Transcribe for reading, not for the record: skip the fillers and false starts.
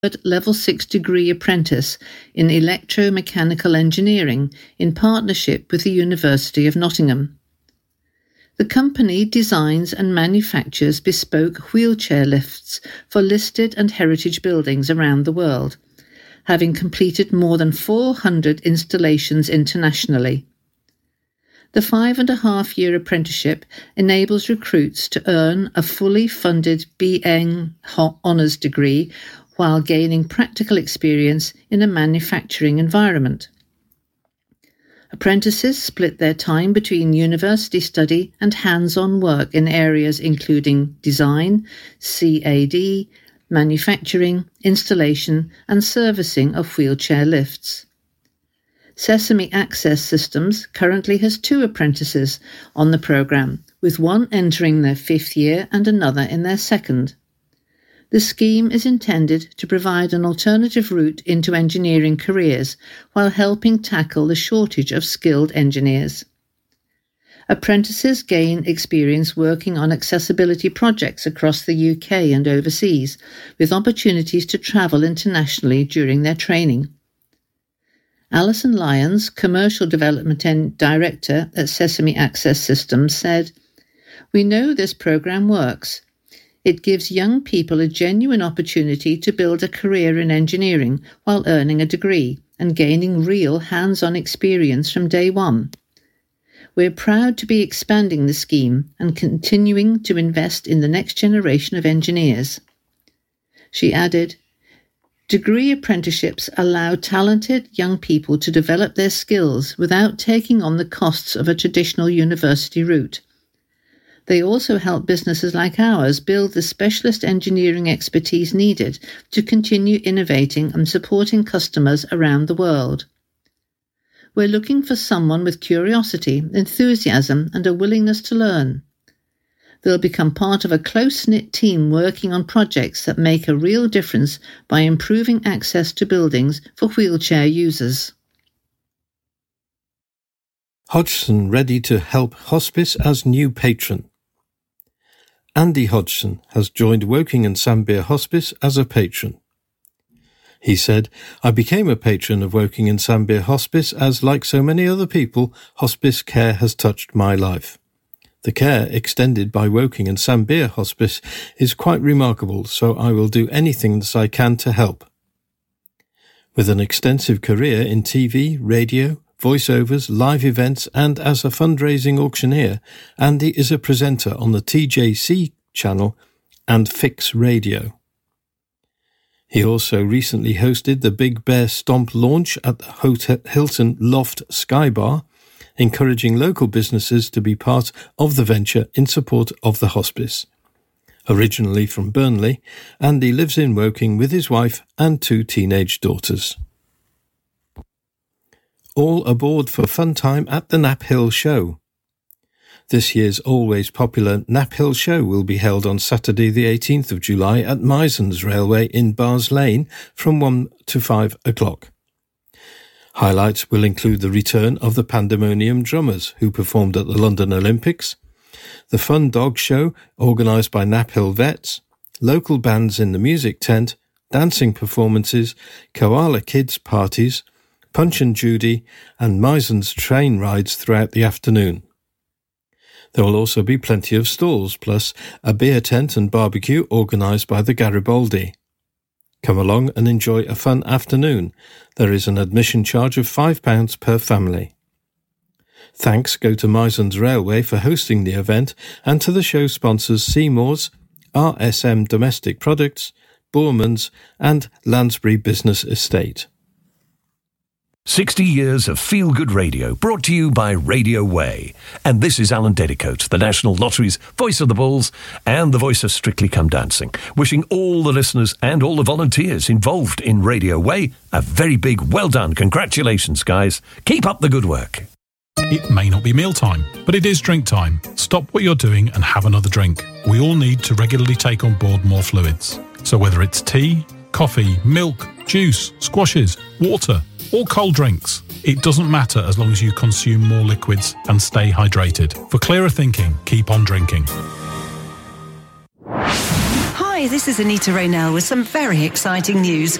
Level 6 degree apprentice in electromechanical engineering in partnership with the University of Nottingham. The company designs and manufactures bespoke wheelchair lifts for listed and heritage buildings around the world, having completed more than 400 installations internationally. The 5.5-year apprenticeship enables recruits to earn a fully funded BEng honours degree while gaining practical experience in a manufacturing environment. Apprentices split their time between university study and hands-on work in areas including design, CAD, manufacturing, installation and servicing of wheelchair lifts. Sesame Access Systems currently has 2 apprentices on the programme, with one entering their 5th year and another in their 2nd. The scheme is intended to provide an alternative route into engineering careers while helping tackle the shortage of skilled engineers. Apprentices gain experience working on accessibility projects across the UK and overseas, with opportunities to travel internationally during their training. Alison Lyons, Commercial Development Director at Sesame Access Systems, said, "We know this programme works. It gives young people a genuine opportunity to build a career in engineering while earning a degree and gaining real hands-on experience from day one. We're proud to be expanding the scheme and continuing to invest in the next generation of engineers." She added, "Degree apprenticeships allow talented young people to develop their skills without taking on the costs of a traditional university route. They also help businesses like ours build the specialist engineering expertise needed to continue innovating and supporting customers around the world. We're looking for someone with curiosity, enthusiasm, and a willingness to learn. They'll become part of a close-knit team working on projects that make a real difference by improving access to buildings for wheelchair users." Hodgson ready to help hospice as new patron. Andy Hodgson has joined Woking and Sambir Hospice as a patron. He said, "I became a patron of Woking and Sambir Hospice as, like so many other people, hospice care has touched my life. The care extended by Woking and Sambir Hospice is quite remarkable, so I will do anything that I can to help." With an extensive career in TV, radio, voiceovers, live events, and as a fundraising auctioneer, Andy is a presenter on the TJC channel and Fix Radio. He also recently hosted the Big Bear Stomp launch at the Hotel Hilton Loft Sky Bar, encouraging local businesses to be part of the venture in support of the hospice. Originally from Burnley, Andy lives in Woking with his wife and 2 teenage daughters. All aboard for fun time at the Knapp Hill Show. This year's always popular Knapp Hill Show will be held on Saturday the 18th of July at Mizens Railway in Bars Lane from 1 to 5 o'clock. Highlights will include the return of the Pandemonium Drummers, who performed at the London Olympics, the Fun Dog Show organised by Knapp Hill Vets, local bands in the music tent, dancing performances, koala kids parties, Punch and Judy, and Mizens train rides throughout the afternoon. There will also be plenty of stalls, plus a beer tent and barbecue organised by the Garibaldi. Come along and enjoy a fun afternoon. There is an admission charge of £5 per family. Thanks go to Mizens Railway for hosting the event and to the show sponsors Seymour's, RSM Domestic Products, Boorman's and Lansbury Business Estate. 60 years of feel-good radio, brought to you by Radio Way. And this is Alan Dedicoat, the National Lottery's voice of the Bulls and the voice of Strictly Come Dancing, wishing all the listeners and all the volunteers involved in Radio Way a very big well done. Congratulations, guys. Keep up the good work. It may not be mealtime, but it is drink time. Stop what you're doing and have another drink. We all need to regularly take on board more fluids. So whether it's tea, coffee, milk, juice, squashes, water, or cold drinks, it doesn't matter as long as you consume more liquids and stay hydrated. For clearer thinking, keep on drinking. Hi, Hi, this is Anita Raynell with some very exciting news.